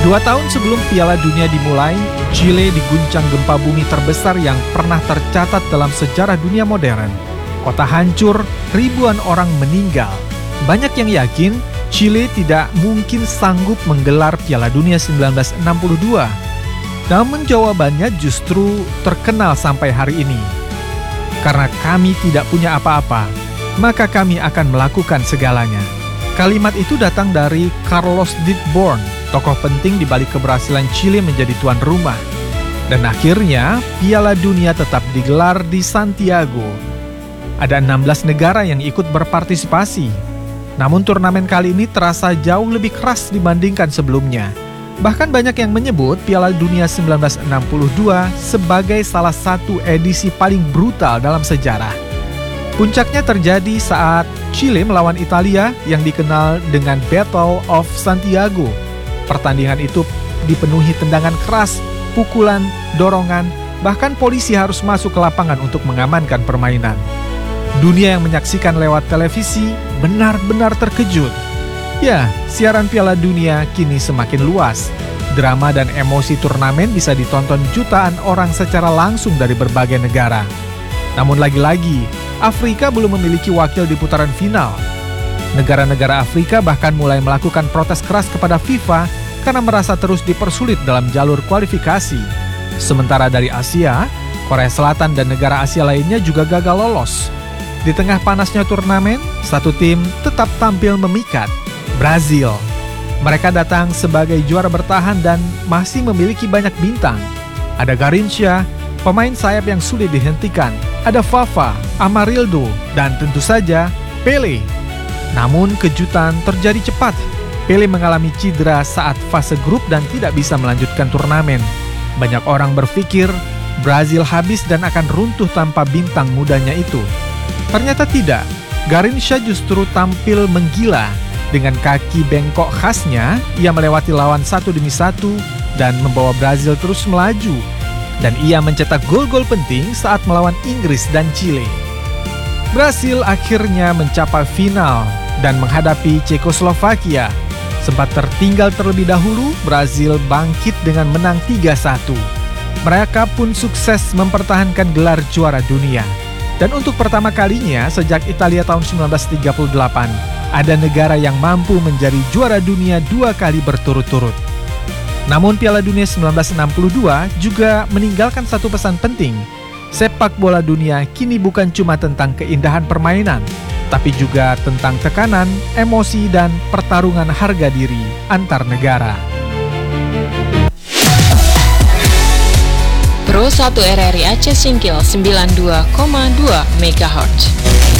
2 tahun sebelum Piala Dunia dimulai, Chile diguncang gempa bumi terbesar yang pernah tercatat dalam sejarah dunia modern. Kota hancur, ribuan orang meninggal. Banyak yang yakin Chile tidak mungkin sanggup menggelar Piala Dunia 1962. Namun jawabannya justru terkenal sampai hari ini. Karena kami tidak punya apa-apa, maka kami akan melakukan segalanya. Kalimat itu datang dari Carlos Dittborn, tokoh penting di balik keberhasilan Chile menjadi tuan rumah. Dan akhirnya, Piala Dunia tetap digelar di Santiago. Ada 16 negara yang ikut berpartisipasi. Namun turnamen kali ini terasa jauh lebih keras dibandingkan sebelumnya. Bahkan banyak yang menyebut Piala Dunia 1962 sebagai salah satu edisi paling brutal dalam sejarah. Puncaknya terjadi saat Chile melawan Italia yang dikenal dengan Battle of Santiago. Pertandingan itu dipenuhi tendangan keras, pukulan, dorongan, bahkan polisi harus masuk ke lapangan untuk mengamankan permainan. Dunia yang menyaksikan lewat televisi benar-benar terkejut. Ya, siaran Piala Dunia kini semakin luas. Drama dan emosi turnamen bisa ditonton jutaan orang secara langsung dari berbagai negara. Namun lagi-lagi, Afrika belum memiliki wakil di putaran final. Negara-negara Afrika bahkan mulai melakukan protes keras kepada FIFA karena merasa terus dipersulit dalam jalur kualifikasi. Sementara dari Asia, Korea Selatan dan negara Asia lainnya juga gagal lolos. Di tengah panasnya turnamen, satu tim tetap tampil memikat, Brazil. Mereka datang sebagai juara bertahan dan masih memiliki banyak bintang. Ada Garrincha, pemain sayap yang sulit dihentikan. Ada Vava, Amarildo, dan tentu saja Pelé. Namun kejutan terjadi cepat. Pelé mengalami cedera saat fase grup dan tidak bisa melanjutkan turnamen. Banyak orang berpikir Brazil habis dan akan runtuh tanpa bintang mudanya itu. Ternyata tidak. Garrincha justru tampil menggila. Dengan kaki bengkok khasnya, ia melewati lawan satu demi satu dan membawa Brazil terus melaju. Dan ia mencetak gol-gol penting saat melawan Inggris dan Chile. Brasil akhirnya mencapai final dan menghadapi Cekoslovakia. Sempat tertinggal terlebih dahulu, Brazil bangkit dengan menang 3-1. Mereka pun sukses mempertahankan gelar juara dunia. Dan untuk pertama kalinya sejak Italia tahun 1938, ada negara yang mampu menjadi juara dunia 2 kali berturut-turut. Namun Piala Dunia 1962 juga meninggalkan satu pesan penting. Sepak bola dunia kini bukan cuma tentang keindahan permainan, tapi juga tentang tekanan, emosi, dan pertarungan harga diri antar negara. Pro 1 RRI Aceh Singkil 92,2 MHz.